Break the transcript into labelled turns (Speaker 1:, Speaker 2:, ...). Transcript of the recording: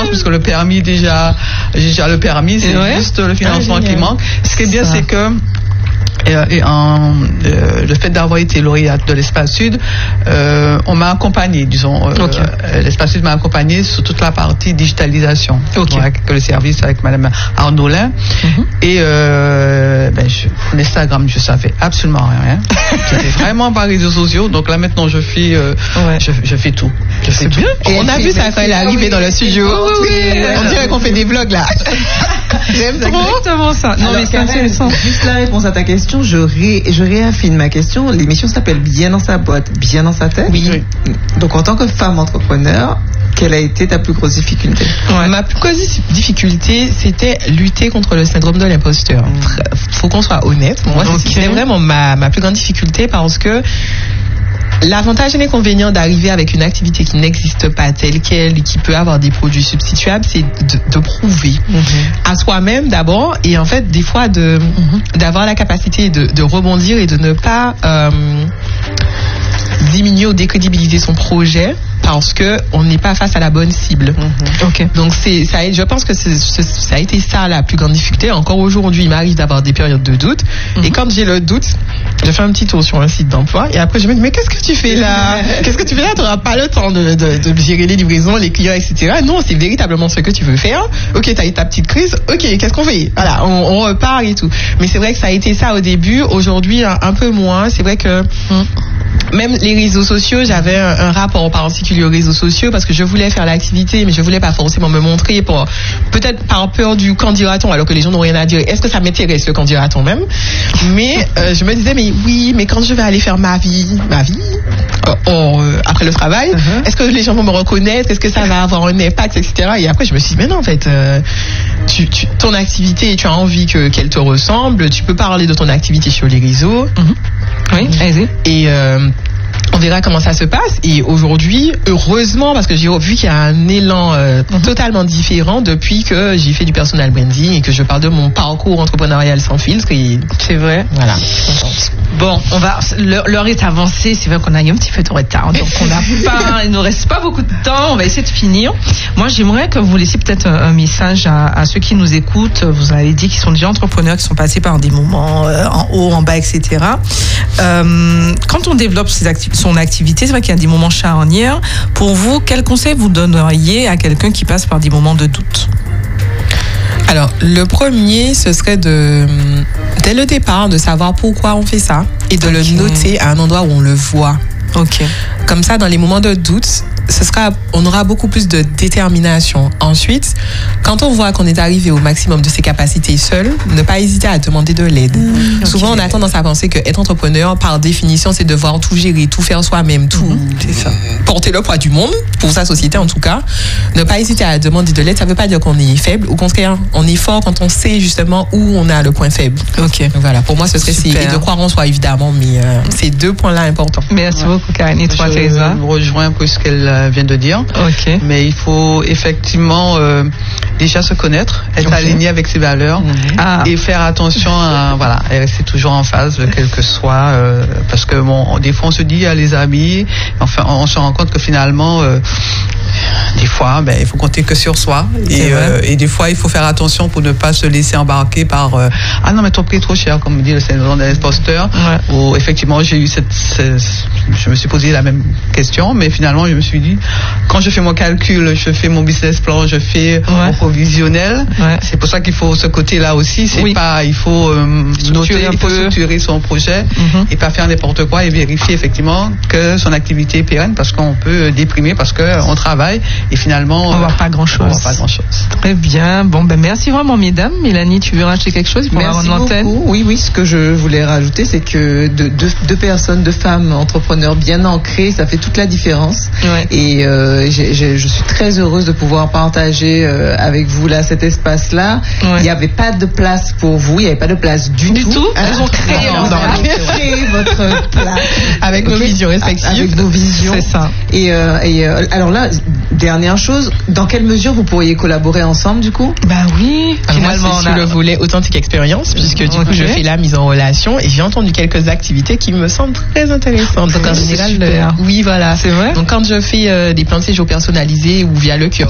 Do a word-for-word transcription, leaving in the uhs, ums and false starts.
Speaker 1: chance puisque le permis déjà, j'ai déjà le permis, c'est ouais. juste le financement ah, qui manque. Ce qui est bien, ça. c'est que Et, et en, euh, le fait d'avoir été lauréate de l'Espace Sud, euh, on m'a accompagné, disons, euh, okay. euh, l'Espace Sud m'a accompagné sur toute la partie digitalisation, okay. avec le service avec Madame Arnaulin. Mm-hmm. Et euh, ben, je, pour Instagram, je savais absolument rien. J'étais vraiment pas réseaux sociaux, donc là maintenant je fais, euh, ouais. je, je fais tout. Je fais tout.
Speaker 2: Et on a vu ça quand elle est arrivée dans le studio. Oui, oui, oui. On dirait qu'on fait des vlogs là. J'aime trop.
Speaker 3: Exactement ça. Non,
Speaker 4: Alors,
Speaker 3: mais c'est intéressant.
Speaker 4: Juste la réponse à ta question, je, ré, je réaffine ma question. L'émission s'appelle Bien dans sa boîte, bien dans sa tête.
Speaker 2: Oui.
Speaker 4: Donc en tant que femme entrepreneur, quelle a été ta plus grosse difficulté?
Speaker 2: Ouais. Ma plus grosse difficulté, c'était lutter contre le syndrome de l'imposteur. Mmh. Faut qu'on soit honnête. Moi, okay. c'était vraiment ma, ma plus grande difficulté parce que l'avantage et l'inconvénient d'arriver avec une activité qui n'existe pas telle qu'elle, qui peut avoir des produits substituables, c'est de, de prouver mm-hmm. à soi-même d'abord, et en fait des fois de mm-hmm. d'avoir la capacité de, de rebondir et de ne pas euh, diminuer ou décrédibiliser son projet parce que on n'est pas face à la bonne cible. Mm-hmm. Okay. Donc c'est ça. Je pense que c'est, ça a été ça la plus grande difficulté. Encore aujourd'hui, il m'arrive d'avoir des périodes de doute. Mm-hmm. Et quand j'ai le doute, je fais un petit tour sur un site d'emploi et après je me dis mais qu'est-ce que tu fais là? Qu'est-ce que tu fais là? Tu n'auras pas le temps de, de, de gérer les livraisons, les clients, et cetera. Non, c'est véritablement ce que tu veux faire. Ok, t'as eu ta petite crise. Ok, qu'est-ce qu'on fait? Voilà, on, on repart et tout. Mais c'est vrai que ça a été ça au début. Aujourd'hui, un, un peu moins. C'est vrai que mm. même les réseaux sociaux, j'avais un, un rapport particulier aux réseaux sociaux parce que je voulais faire l'activité, mais je voulais pas forcément me montrer pour peut-être par peur du candidaton, alors que les gens n'ont rien à dire. Est-ce que ça m'intéresse le candidaton même? Mais euh, je me disais mais oui, mais quand je vais aller faire ma vie, ma vie euh, euh, après le travail, uh-huh. est-ce que les gens vont me reconnaître? Est-ce que ça va avoir un impact, et cetera. Et après je me suis dit mais non en fait, euh, tu, tu, ton activité, tu as envie que qu'elle te ressemble. Tu peux parler de ton activité sur les réseaux.
Speaker 3: Uh-huh. Oui, allez-y.
Speaker 2: Et euh, on verra comment ça se passe. Et aujourd'hui, heureusement, parce que j'ai vu qu'il y a un élan euh, mm-hmm. totalement différent depuis que j'ai fait du personal branding et que je parle de mon parcours entrepreneurial sans filtre. Et
Speaker 3: c'est vrai.
Speaker 2: Voilà.
Speaker 3: Bon, on va. L'heure est avancée. C'est vrai qu'on a eu un petit peu de retard, donc on n'a pas. Il nous reste pas beaucoup de temps. On va essayer de finir. Moi, j'aimerais que vous laissiez peut-être un, un message à, à ceux qui nous écoutent. Vous avez dit qu'ils sont déjà entrepreneurs, qui sont passés par des moments euh, en haut, en bas, et cetera. Euh, quand on développe ses acti- son activité, c'est vrai qu'il y a des moments charnières. Pour vous, quel conseil vous donneriez à quelqu'un qui passe par des moments de doute?
Speaker 2: Alors, le premier, ce serait de, dès le départ, de savoir pourquoi on fait ça et de okay. le noter à un endroit où on le voit.
Speaker 3: Ok.
Speaker 2: Comme ça, dans les moments de doute, ce sera, on aura beaucoup plus de détermination. Ensuite, quand on voit qu'on est arrivé au maximum de ses capacités seul, ne pas hésiter à demander de l'aide. Mmh, okay. Souvent, on a tendance à penser qu'être entrepreneur, par définition, c'est devoir tout gérer, tout faire soi-même, tout. Mmh,
Speaker 3: c'est ça.
Speaker 2: Porter le poids du monde, pour sa société en tout cas. Ne pas hésiter à demander de l'aide, ça ne veut pas dire qu'on est faible. Au contraire, on est fort quand on sait justement où on a le point faible.
Speaker 3: Ok.
Speaker 2: Donc voilà, pour moi, ce serait c'est, et de croire en soi, évidemment, mais euh, ces deux points-là importants.
Speaker 3: Merci ouais. beaucoup, Karine. Et toi, Teresa?
Speaker 1: Je rejoins un peu ce qu'elle vient de dire.
Speaker 3: Okay.
Speaker 1: Mais il faut effectivement euh, déjà se connaître, être okay. aligné avec ses valeurs mmh. ah. et faire attention à voilà, et rester toujours en phase, quel que soit, euh, parce que bon, des fois on se dit à les amis, enfin on se rend compte que finalement euh, des fois, ben, il faut compter que sur soi. Et, euh, et des fois, il faut faire attention pour ne pas se laisser embarquer par euh, ah non, mais ton prix est trop cher, comme dit le syndrome de l'imposteur. Ouais. Où effectivement, j'ai eu cette, cette. Je me suis posé la même question, mais finalement, je me suis dit, quand je fais mon calcul, je fais mon business plan, je fais ouais. mon provisionnel. Ouais. C'est pour ça qu'il faut ce côté-là aussi. C'est oui. pas, il faut euh, noter, il faut structurer son projet mm-hmm. et pas faire n'importe quoi et vérifier effectivement que son activité est pérenne, parce qu'on peut déprimer parce qu'on travaille. Et finalement,
Speaker 3: on ne voit pas grand-chose.
Speaker 1: On voit pas grand-chose.
Speaker 3: Très bien. Bon, ben merci vraiment, mesdames. Mélanie, tu veux rajouter quelque chose pour
Speaker 4: merci
Speaker 3: avoir l'antenne?
Speaker 4: Beaucoup. Oui, oui. Ce que je voulais rajouter, c'est que deux, deux, deux personnes, deux femmes entrepreneurs bien ancrées, ça fait toute la différence. Ouais. Et euh, j'ai, j'ai, je suis très heureuse de pouvoir partager euh, avec vous là cet espace-là. Ouais. Il n'y avait pas de place pour vous. Il n'y avait pas de place du,
Speaker 3: du
Speaker 4: tout.
Speaker 3: tout. Elles ont créé,
Speaker 4: non, non, non, créé votre place
Speaker 2: avec okay. nos visions respectives.
Speaker 4: Avec vos visions.
Speaker 3: C'est ça.
Speaker 4: Et, euh, et euh, alors là. Dernière chose, dans quelle mesure vous pourriez collaborer ensemble du coup?
Speaker 3: Bah oui,
Speaker 2: finalement moi, c'est sur a... le volet authentique expérience, puisque du okay. coup je fais la mise en relation et j'ai entendu quelques activités qui me semblent très intéressantes. Donc en général, le... oui voilà,
Speaker 3: c'est vrai.
Speaker 2: Donc quand je fais euh, des plans de séjour personnalisés ou via le cœur